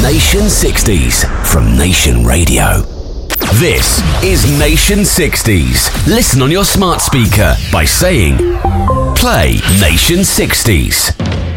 Nation 60s from Nation Radio. This is Nation 60s. Listen on your smart speaker by saying, Play Nation 60s.